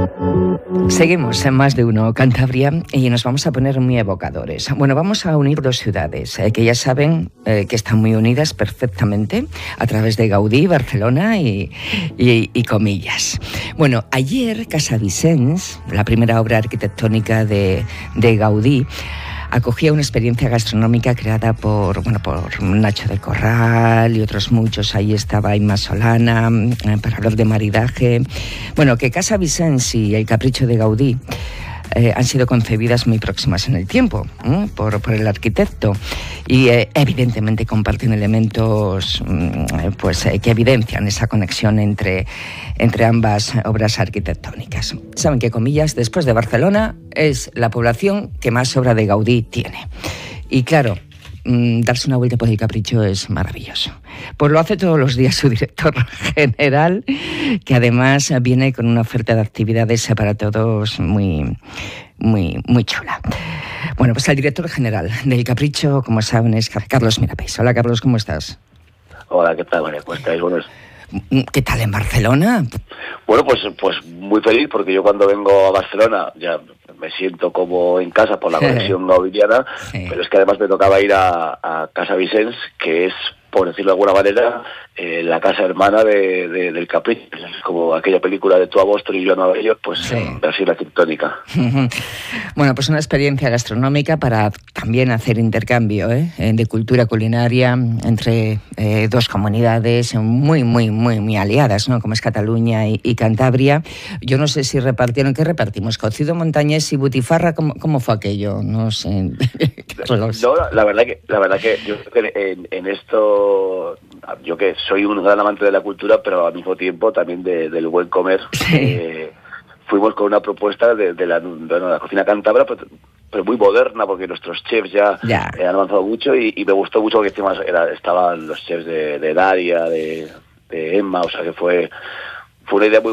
Seguimos en Más de Uno Cantabria y nos vamos a poner muy evocadores. Bueno, vamos a unir dos ciudades que ya saben que están muy unidas perfectamente a través de Gaudí, Barcelona y Comillas. Bueno, ayer Casa Vicens, la primera obra arquitectónica de Gaudí, acogía una experiencia gastronómica creada por Nacho del Corral y otros muchos. Ahí estaba Inma Solana para hablar de maridaje. Bueno, que Casa Vicens y El Capricho de Gaudí han sido concebidas muy próximas en el tiempo por el arquitecto y evidentemente comparten elementos que evidencian esa conexión entre ambas obras arquitectónicas. Saben que Comillas, después de Barcelona, es la población que más obra de Gaudí tiene. Y claro, darse una vuelta por El Capricho es maravilloso. Pues lo hace todos los días su director general, que además viene con una oferta de actividades para todos muy, muy, muy chula. Bueno, pues el director general del Capricho, como saben, es Carlos Mirapeix. Hola, Carlos, ¿cómo estás? Hola, ¿qué tal? ¿Cómo estáis? Buenos. ¿Qué tal en Barcelona? Bueno, pues muy feliz, porque yo cuando vengo a Barcelona ya me siento como en casa por la conexión gaudiana, sí. Pero es que además me tocaba ir a Casa Vicens, que es, por decirlo de alguna manera, la casa hermana del Capricho. Es como aquella película de Tu Abostro y yo a Nueva York, pues sí. Versión arquitectónica. Bueno, pues una experiencia gastronómica para también hacer intercambio de cultura culinaria entre dos comunidades muy, muy, muy, muy aliadas, ¿no? Como es Cataluña y Cantabria. Yo no sé si repartieron, ¿qué repartimos? ¿Cocido montañés y butifarra? ¿Cómo fue aquello? No sé. No, la verdad que yo creo que en esto, yo que soy un gran amante de la cultura, pero al mismo tiempo también del buen comer. Sí. Fuimos con una propuesta de la cocina cántabra, pero muy moderna, porque nuestros chefs ya han avanzado mucho y me gustó mucho, porque encima estaban los chefs de Daria, de Emma, o sea que fue una idea muy